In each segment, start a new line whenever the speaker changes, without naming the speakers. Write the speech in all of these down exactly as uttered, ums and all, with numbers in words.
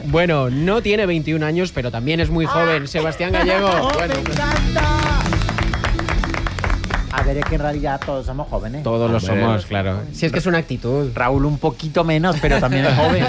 Bueno, no tiene veintiún años, pero también es muy joven. Sebastián Gallego.
¡Oh,
Bueno,
me encanta! A ver, es que en realidad todos somos jóvenes.
todos lo
Hombre.
somos, claro. Si es que es una actitud.
Raúl un poquito menos, pero también es joven.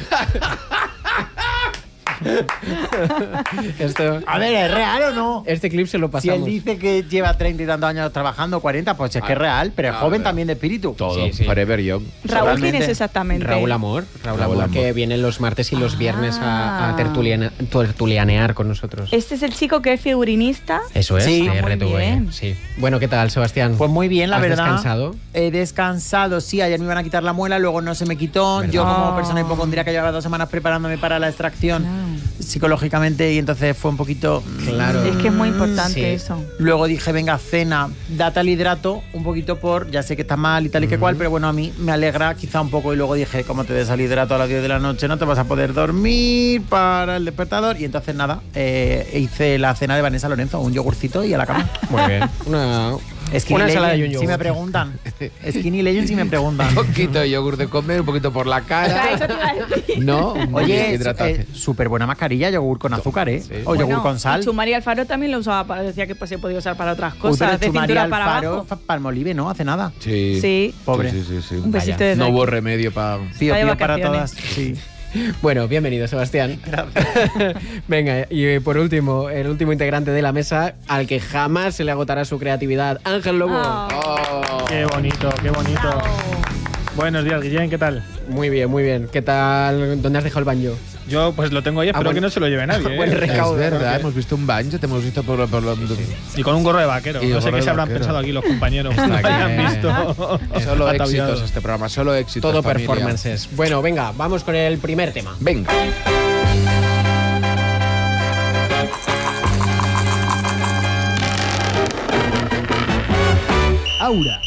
Esto,
A ver, ¿es real o no?
este clip se lo
Si él
pasamos.
dice que lleva treinta y tantos años trabajando, cuarenta, pues es que es real, pero es
a
joven
ver.
también de espíritu.
Todo,
Sí, sí.
forever young.
Raúl, ¿quién
Totalmente.
es exactamente?
Raúl Amor, Raúl,
Raúl
Amor,
Amor.
que viene los martes y los viernes a, a
Ah.
tertuliana- tertulianear con nosotros.
Este es el chico que es figurinista.
Eso es,
Sí.
de
Ah, muy
R T V,
bien.
sí. Bueno, ¿qué tal, Sebastián?
Pues muy bien, la
¿Has
verdad.
descansado?
He descansado, sí, ayer me iban a quitar la muela, luego no se me quitó.
¿Verdad?
Yo como
Oh.
persona hipocondríaca llevaba dos semanas preparándome para la extracción
Claro.
psicológicamente y entonces fue un poquito...
Claro.
Es que es muy importante
Sí.
eso.
Luego dije, venga, cena, date al hidrato, un poquito por, ya sé que está mal y tal y que cual, pero bueno, a mí me alegra quizá un poco. Y luego dije, como te des al hidrato a las diez de la noche, no te vas a poder dormir para el despertador. Y entonces nada, eh, hice la cena de Vanessa Lorenzo, un yogurcito y a la cama.
Muy bien. Una,
Skinny
una ensalada y un
Legend, si
yogur.
me preguntan. Skinny Legend, si me preguntan.
Un poquito de yogur de comer, un poquito por la cara.
Eso te iba a decir.
No, un poquito de
Oye,
hidratación.
eh, súper buena mascarilla, yogur con azúcar, ¿eh?
Sí.
O yogur
Bueno,
con sal.
y Chumari Alfaro también lo usaba para, decía que pues, se podía usar para otras
Uy,
cosas,
pero
de
Chumari
cintura para
Alfaro,
abajo.
fa- Palmolive, ¿no? Hace nada.
Sí.
Sí.
Pobre.
Sí, sí, sí, sí.
Un besito
Vaya.
desde
No
aquí.
hubo remedio para...
Pío,
Está de
pío para
vacaciones.
todas. Sí.
Bueno, bienvenido, Sebastián. Venga, y eh, por último, el último integrante de la mesa, al que jamás se le agotará su creatividad, Ángel Lobo.
Oh.
Oh.
Qué bonito, qué bonito.
Bravo.
Buenos días, Guillén, ¿qué tal?
Muy bien, muy bien. ¿Qué tal? ¿Dónde has dejado el banjo?
Yo pues lo tengo ahí, espero
bueno.
que no se lo lleve nadie. ¿eh?
Buen
Es
recaudo.
verdad, hemos visto un banjo, te hemos visto por, por lo...
Y con un gorro de vaquero.
Y
No sé
gorro
qué
de
se habrán
vaquero.
pensado aquí los compañeros.
Está
No hayan
bien.
visto.
Solo
Ataviados.
éxitos este programa, solo éxitos.
Todo
familia.
performances. Bueno, venga, vamos con el primer tema.
Venga.
Aura.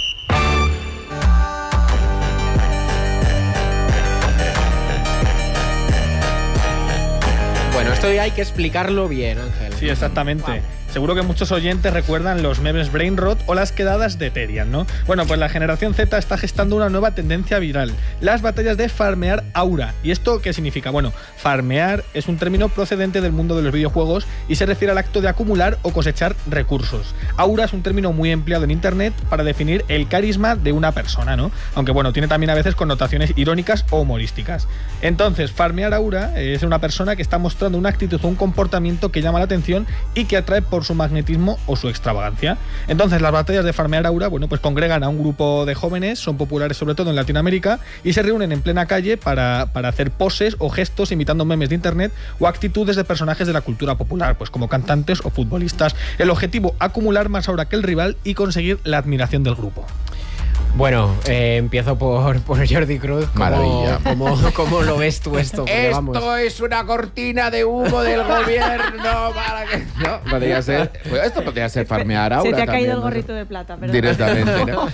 Bueno, esto hay que explicarlo bien, Ángel.
Sí, exactamente. Seguro que muchos oyentes recuerdan los memes Brain Rot o las quedadas de Terian, ¿no? Bueno, pues la generación Z está gestando una nueva tendencia viral, las batallas de farmear aura. ¿Y esto qué significa? Bueno, farmear es un término procedente del mundo de los videojuegos y se refiere al acto de acumular o cosechar recursos. Aura es un término muy empleado en internet para definir el carisma de una persona, ¿no? Aunque bueno, tiene también a veces connotaciones irónicas o humorísticas. Entonces, farmear aura es una persona que está mostrando una actitud o un comportamiento que llama la atención y que atrae por su magnetismo o su extravagancia. Entonces, las batallas de farmear aura, bueno, pues congregan a un grupo de jóvenes, son populares sobre todo en Latinoamérica, y se reúnen en plena calle para, para hacer poses o gestos imitando memes de internet o actitudes de personajes de la cultura popular, pues como cantantes o futbolistas. El objetivo, acumular más aura que el rival y conseguir la admiración del grupo.
Bueno, eh, empiezo por, por Jordi Cruz. ¿Cómo,
Maravilla.
¿cómo, cómo lo ves tú esto? Porque, vamos,
Esto es una cortina de humo del gobierno para que... No, podría ser... Pues esto podría ser farmear aura
Se te ha
también,
caído el
¿no?
gorrito de plata, perdón.
Directamente, ¿no?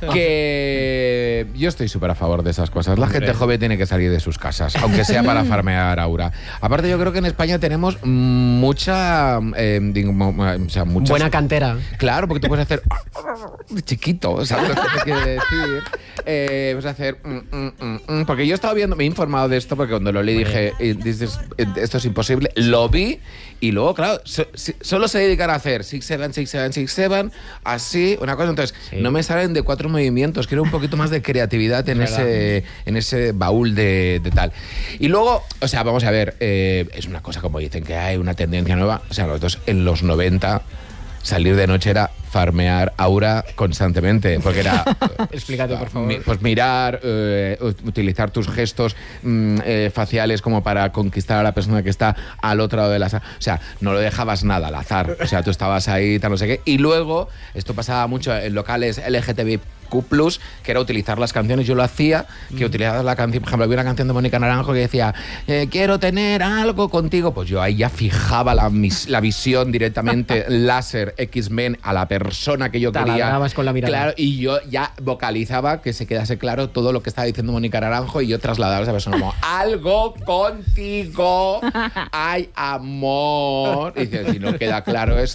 Que yo estoy súper a favor de esas cosas. La gente joven tiene que salir de sus casas, aunque sea para farmear aura. Aparte, yo creo que en España tenemos mucha... eh, digo, o sea, muchas...
buena cantera.
Claro, porque tú puedes hacer chiquito, ¿sabes lo que te quiere decir? Eh, puedes hacer mm, mm, mm, mm, porque yo he estado viendo, me he informado de esto porque cuando lo leí dije eh, this is- eh, esto es imposible, lo vi y luego claro, so- si- solo se dedican a hacer seis siete, seis siete, seis siete, así, una cosa, entonces
Sí.
no me salen de cuatro movimientos, quiero un poquito más de creatividad en
¿Verdad?
ese en ese baúl de, de tal. Y luego, o sea, vamos a ver, eh, es una cosa como dicen que hay una tendencia nueva, o sea, nosotros en los noventa salir de noche era farmear aura constantemente, porque era...
Explícate, por favor.
mi- Pues mirar, eh, utilizar tus gestos mm, eh, faciales como para conquistar a la persona que está al otro lado de la sala. O sea, no lo dejabas nada al azar. O sea, tú estabas ahí, tal, no sé qué. Y luego, esto pasaba mucho en locales L G T B Q plus, que era utilizar las canciones. Yo lo hacía, que
Mm.
utilizaba la canción, por ejemplo, había una canción de Mónica Naranjo que decía eh, quiero tener algo contigo. Pues yo ahí ya fijaba la, mis- la visión directamente láser X-Men a la persona que yo quería.
Taladrabas con la mirada.
Claro, y yo ya vocalizaba que se quedase claro todo lo que estaba diciendo Mónica Naranjo y yo trasladaba a esa persona como algo contigo, hay amor. Y dice, si no queda claro esto,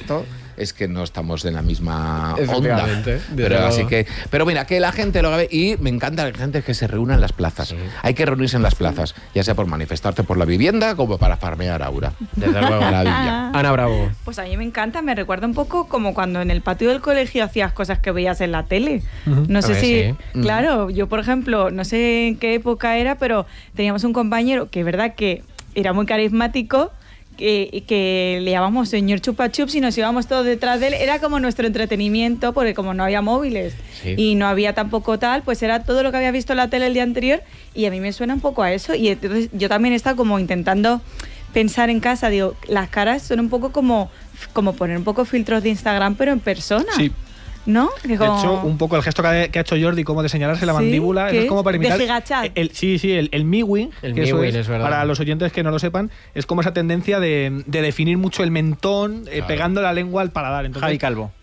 es que no estamos en la misma onda.
Efectivamente, desde
Pero
luego.
así que, pero mira, que la gente lo haga y me encanta la gente que se reúna en las plazas.
Sí.
Hay que reunirse en las plazas, ya sea por manifestarte por la vivienda como para farmear aura.
Desde luego.
Maravilla.
Ana Bravo.
Pues a mí me encanta, me recuerda un poco como cuando en el patio del colegio hacías cosas que veías en la tele. No sé
A ver,
si,
sí.
claro, yo por ejemplo, no sé en qué época era, pero teníamos un compañero que es verdad que era muy carismático, que, que le llamamos señor Chupa Chups y nos íbamos todos detrás de él. Era como nuestro entretenimiento, porque como no había móviles
Sí.
y no había tampoco tal, pues era todo lo que había visto en la tele el día anterior y a mí me suena un poco a eso. Y entonces yo también he estado como intentando pensar en casa, digo, las caras son un poco como, como poner un poco filtros de Instagram, pero en persona.
Sí.
¿No? Que
De
como-
hecho, un poco el gesto que ha, que ha hecho Jordi, como de señalarse la
¿Sí?
mandíbula, eso
¿Qué?
es como para
¿De
imitar.
gigachat?
El, sí, sí, el, el miwin,
El
que eso
miwin,
es,
es verdad.
para los oyentes que no lo sepan, es como esa tendencia de, de definir mucho el mentón, eh,
Claro.
pegando la lengua al paladar. Entonces,
Javi Calvo.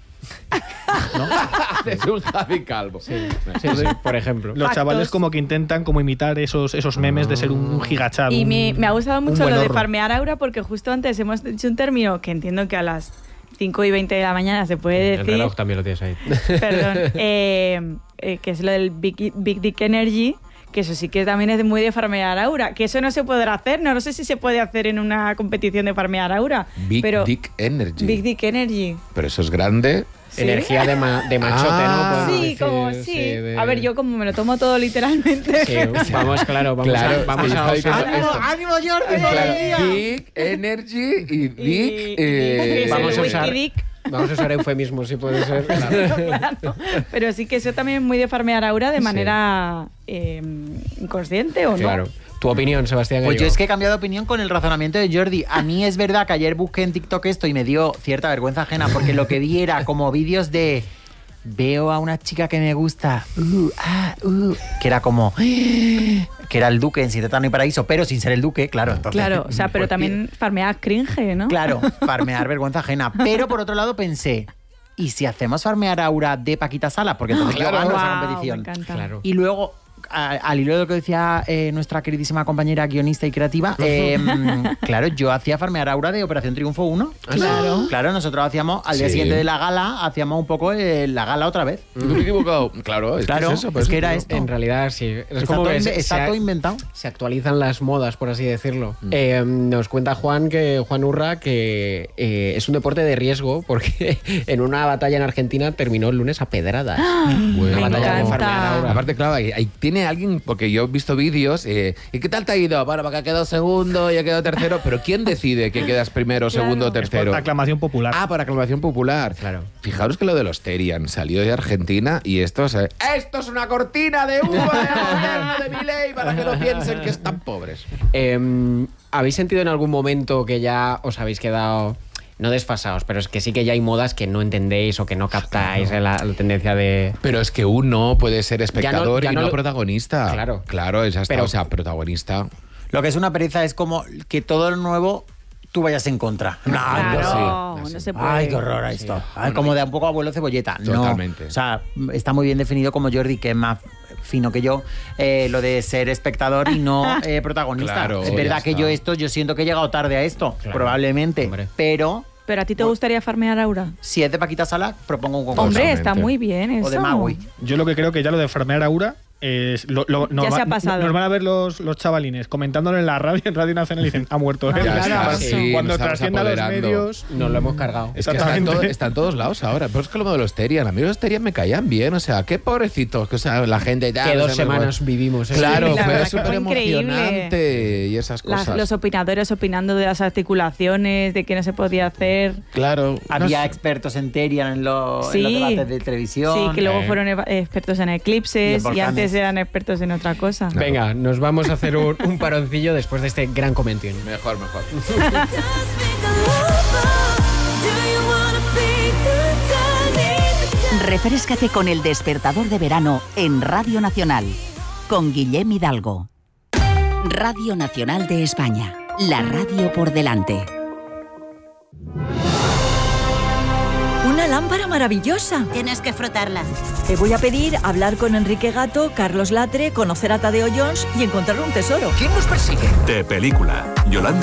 Es un Javi Calvo.
Sí, sí, sí, por ejemplo.
los
Factos.
chavales como que intentan como imitar esos, esos memes de ser un, un gigachado.
Y
un-
me, me ha gustado
un
mucho
buen
lo de
horro.
farmear aura, porque justo antes hemos dicho un término que entiendo que a las cinco y veinte de la mañana se puede
El
decir.
reloj también lo tienes ahí.
Perdón. eh, eh, que es lo del Big, Big Dick Energy, que eso sí que también es muy de farmear aura. Que eso no se podrá hacer, no, no sé si se puede hacer en una competición de farmear aura.
Big
pero
Dick Energy.
Big Dick Energy.
Pero eso es grande.
¿Sí?
Energía de, ma- de machote,
Ah.
¿no? Podemos
Sí,
decir,
como sí.
de-
A ver, yo como me lo tomo todo literalmente.
Sí, vamos, claro, vamos
Claro,
a... Vamos
sí,
a
Javi,
usar-
claro. Esto.
¡Ánimo, Jordi!
Claro, Big Energy y Big.
Y-
eh,
y-
vamos a
el
usar-
Wiki Dick.
Vamos a usar eufemismos, si puede ser.
Claro. Pero sí que eso también es muy de farmear aura de
Sí.
manera eh, inconsciente, ¿o no?
Claro. Tu opinión, Sebastián
Pues yo
Gallego.
es que he cambiado de opinión con el razonamiento de Jordi. A mí es verdad que ayer busqué en TikTok esto y me dio cierta vergüenza ajena porque lo que vi era como vídeos de veo a una chica que me gusta, uh, ah, uh, que era como que era el duque en Sin Tetano y Paraíso, pero sin ser el duque, claro. Entonces,
Claro, o sea, pero
pues,
también farmear cringe, ¿no?
Claro, farmear vergüenza ajena. Pero por otro lado pensé, ¿y si hacemos farmear aura de Paquita Salas? Porque entonces
Claro.
yo gano esa
Guau,
competición.
me encanta.
Claro.
Y luego, a- al hilo de lo que decía eh, nuestra queridísima compañera guionista y creativa, eh, claro, yo hacía farmear aura de Operación Triunfo uno.
Claro.
Claro, nosotros hacíamos, al día
Sí.
siguiente de la gala, hacíamos un poco eh, la gala otra vez.
¿No me he equivocado? Claro, es
Claro,
que es eso. por
es
eso
que era
digo.
esto.
En realidad, sí. Es
Está,
como
todo,
que
inve-
se,
está
se-
todo inventado.
se actualizan las modas, por así decirlo. Eh, nos cuenta Juan que Juan Urra que eh, es un deporte de riesgo porque en una batalla en Argentina terminó el lunes a pedradas.
Bueno.
Una
Me
batalla de
encanta.
farmear aura.
Aparte, claro, ahí, ahí tiene alguien, porque yo he visto vídeos, eh, ¿y qué tal te ha ido? Bueno, para que ha quedado segundo y ha quedado tercero, pero ¿quién decide que quedas primero,
Claro.
segundo o
Es por
tercero?
aclamación popular.
Ah, por aclamación popular.
Claro.
Fijaros que lo de los Terian salió de Argentina y esto, se- esto es una cortina de humo del gobierno de Milei para que no piensen que están pobres.
Eh, ¿Habéis sentido en algún momento que ya os habéis quedado, no desfasados, pero es que sí que ya hay modas que no entendéis o que no captáis eh, la, la tendencia de...
Pero es que uno puede ser espectador
ya
y
no
no,
lo-
protagonista.
Claro.
Claro, es hasta,
Pero-
o sea, protagonista.
Lo que es una pereza es como que todo lo nuevo tú vayas en contra. No,
Claro,
yo sí.
no,
sí.
se puede.
Ay, qué horror esto. Ay, como de un poco abuelo cebolleta. No.
Totalmente.
O sea, está muy bien definido como Jordi, que es más fino que yo, eh, lo de ser espectador y no eh, protagonista.
Claro,
es
ya
verdad que
está.
yo esto, yo siento que he llegado tarde a esto,
Claro,
probablemente.
hombre.
Pero
¿Pero a ti te gustaría farmear aura?
si es de Paquita Sala, propongo un concurso.
Hombre,
Totalmente.
está muy bien eso.
O de Maui.
Yo lo que creo que ya lo de farmear aura es lo, lo- nos,
Ya se
va-
ha pasado.
nos van a ver los, los chavalines comentándolo en la radio, en Radio Nacional y dicen, ha muerto. ¿eh?
Ah,
Ya
claro,
está,
sí.
sí,
Cuando
nos estamos
trascienda a los
apoderando.
medios,
Nos lo hemos cargado.
Es que está en,
Exactamente.
todo- está en todos lados ahora. Pero es que lo de los Terian, a mí los Terian me caían bien. O sea, qué pobrecitos. Que, o sea, la gente ya.
Que
no
dos
sé,
semanas
bueno.
vivimos. ¿eh?
Claro,
Sí, la
fue
verdad que
súper
fue increíble.
emocionante y esas
Las-
cosas.
los opinadores opinando de las articulaciones, de qué no se podía hacer.
Claro.
Había
no sé.
expertos en Terian en, lo- en
Sí.
los debates de televisión.
Sí, que luego
eh.
fueron eva- expertos en
Y
eclipses
en
y,
volcanes.
antes eran expertos en otra cosa.
Venga, nos vamos a hacer un, un paroncillo después de este gran comentín.
Mejor, mejor.
Refréscate con el despertador de verano en Radio Nacional con Guillem Hidalgo. Radio Nacional de España, la radio por delante.
Una lámpara maravillosa.
Tienes que frotarla.
Te voy a pedir hablar con Enrique Gato, Carlos Latre, conocer a Tadeo Jones y encontrar un tesoro.
¿Quién nos persigue? De película. Yolanda